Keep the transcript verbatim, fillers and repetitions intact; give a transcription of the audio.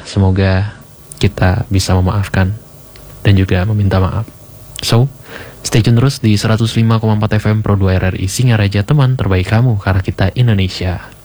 semoga kita bisa memaafkan dan juga meminta maaf. So, stay tune terus di seratus lima koma empat F M Pro dua R R I Singaraja, teman terbaik kamu karena kita Indonesia.